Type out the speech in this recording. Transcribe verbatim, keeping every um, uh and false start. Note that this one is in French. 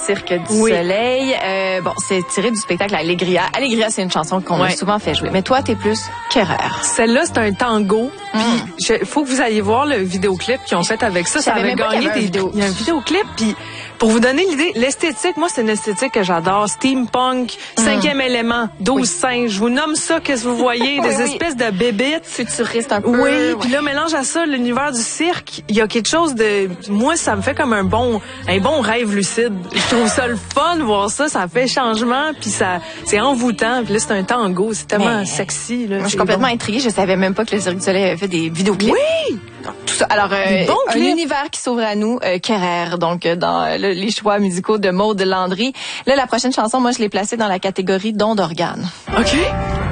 Cirque du Oui. Soleil. Euh, bon, c'est tiré du spectacle Allegria. Allegria, c'est une chanson qu'on Ouais. a souvent fait jouer. Mais toi, t'es plus Kerrer. Celle-là, c'est un tango. Mm. Puis, il faut que vous alliez voir le vidéoclip qu'ils ont fait avec ça. Je Ça savais avait même pas qu'il y gagné avait un des vidéo. prix. Il y a un vidéoclip. Puis, pour vous donner l'idée, l'esthétique, moi, c'est une esthétique que j'adore. Steampunk, cinquième élément, douze Oui. singes. Je vous nomme ça, qu'est-ce que vous voyez? Oui, Des oui. espèces de bébites. Futuriste un peu. Oui, ouais. puis là, mélange à ça l'univers du cirque. Il y a quelque chose de... Moi, ça me fait comme un bon un bon rêve lucide. Je trouve ça le fun, voir ça. Ça fait changement, puis ça c'est envoûtant. Puis là, c'est un tango. C'est tellement Mais- sexy. Là, Moi, je suis C'est complètement bon. intriguée. Je savais même pas que le Cirque du Soleil avait fait des vidéoclips. Oui! Tout ça. Alors, euh, Des bons un clips. univers qui s'ouvre à nous, euh, Kerrer, donc euh, dans euh, le- les choix musicaux de Maud Landry. Là, la prochaine chanson, moi, je l'ai placée dans la catégorie don d'organes. OK.